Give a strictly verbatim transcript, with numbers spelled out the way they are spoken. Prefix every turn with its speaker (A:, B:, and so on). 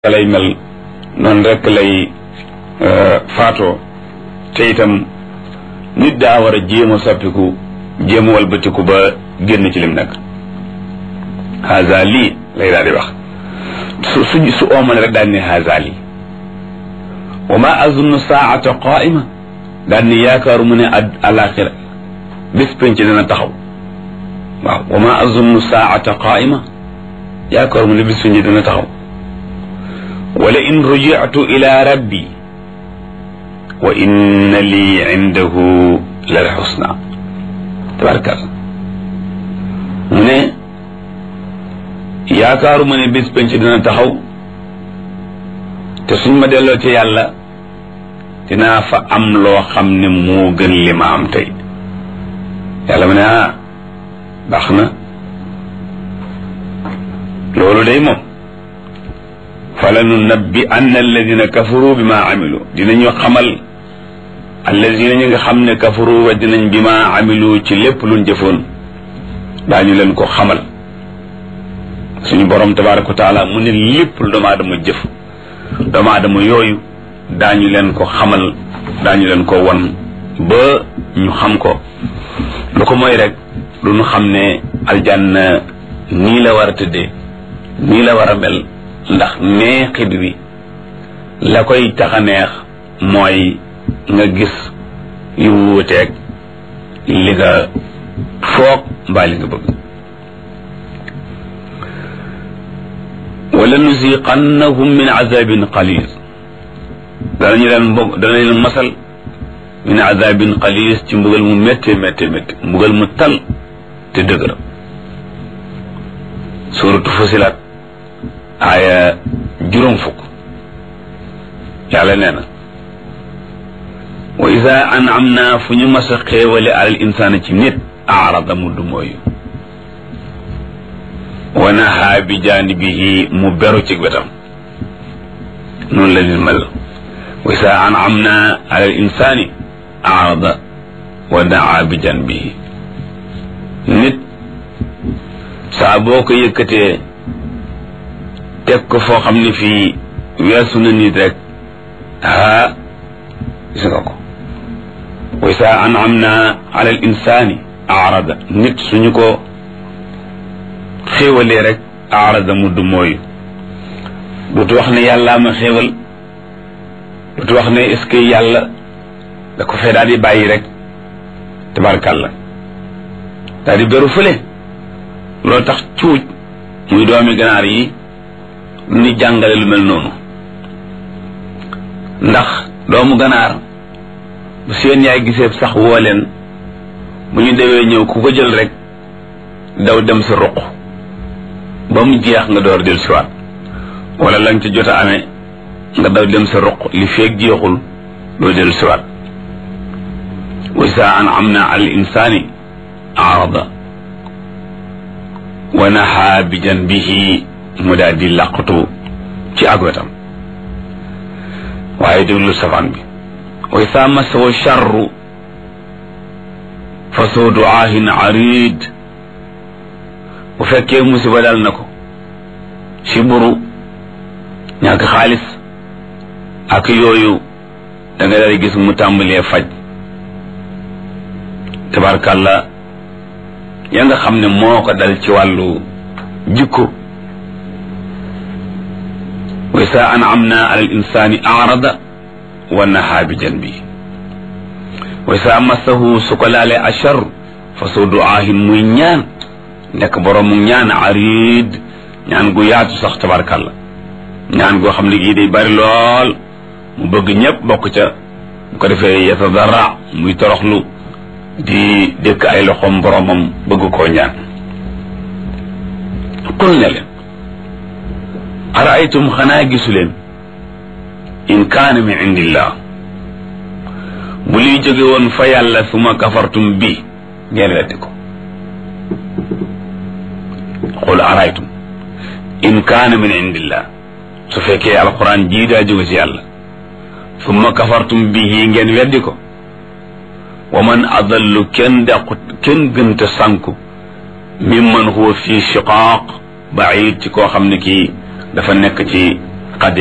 A: lay mel noonu rek lay faatoo te itam nit daa war a jéem a soppiku jéem a walbatiku ba génn ci lim nekk haza lii lay daal di wax su su su oomale rek daal ni haza lii wa ma azunnu saata qaima daal ni yaakaaru mu ne alaxira bis penc dana taxaw waaw wa ma azunnu saata qaima yaakaaru mu ne bis penc dana taxaw wala in ruji'tu ila rabbi wa inna li indahu lal husna tabarakalla mu ne yaakaaru ma ne bis penc dina taxaw te suñ ma delloo ci yàlla dinaa fa am loo xam ne moo gën li ma am tey yàlla mu ne ah baax na loolu day moom fala nunabbi anna alladina kafaru bi ma amilu dinañu xamal alladina ñi nga xam ne kafaru wa dinañ bi ma amilu ci lépp luñ jëfoon daañu leen ko xamal suñu borom tabaraka wa taala mu ne lépp lu doomu aadama jëf doomu aadama yooyu daañu leen ko xamal daañu leen ko won ba ñu xam ko lu ko mooy rek lu ñu xam ne aljanna nii la war a tëddee nii la war a mel ndax neexit wi la koy tax a neex mooy nga gis yu wuuteeg li nga foog mbaa li nga bëgg wala nuziqannahum min azabin qalil danañu leen mbog danañu leen masal min azabin qalil ci mbugal mu métte métte métte mbugal mu tal te dëgëra suratu Fusilat aaya juróom fukk yàlla nee na wa ida an'amna fu ñu mas a xéewale alal insaana ci nit aarada mu du mooyu wa nahaa bi jaanibihi mu beru ci wetam noonu la nit mel wa ida an'amna alal insaani aarada wa nahaa bi jaanibihi nit saa boo ko yëkkatee teg ko foo xam ne fii weesu na nit rek aa gis nga ko wa saa an'amna ala al insani arada nit suñu ko xéewalee rek arada mu du mooyu dootu wax ne yàllaa ma xéewal dootu wax ne est-ce que yàlla da ko fee daal di bàyyi rek tabarkàlla daal di beru fële loolu tax cuuj muy doomi ganaar yi ni jàngale lu mel noonu ndax doomu ganaar bu seen yaay gisee sax woo leen bu ñu dewee ñëw ku ko jël rek daw dem sa ruq ba mu jeex nga door del siwaat wala lañ ca jot a amee nga daw dem sa ruq li feeg jeexul doo del siwaat wa saa an'amna al insani arada wa naha bi janbihi mu daal di làqatu ci ak wetam waaye déglu safaan bi wa saa masahu charru fa soo duaahin arid bu fekkee musiba dal na ko si buru ñàkk xaalis ak yooyu da nga daal di gis mu tàmbalee faj tabarkàlla ya nga xam ne moo ko dal ci wàllu jikko wa saa an'amna ala al insani arada wa naha bi janbi wa saa massahu su ko laalee achar fa soo duaahin muy ñaan nekk boroomu ñaan arid ñaan gu yaatu sax tabarkàlla ñaan goo xam ne gii day bari lool mu bëgg ñëpp bokk ca bu ko defee yatadarra muy toroxlu di dëkk ay loxoom boromam bëgg koo ñaan qul ne leen araaytum xanaa gisu leen in kaana min indillah bu liy jóge woon fa yàlla suma kafartum bi ngeen weddi ko qul araaytum in kaana min indillah su fekkee alquran jii daa jóge ci yàlla suma kafartum bihi ngeen weddi ko wa man adallu kenn dàqut kenn gënta sànku mimman huwa fi shiqaaq baid ci koo xam ne kii dafa nekk ci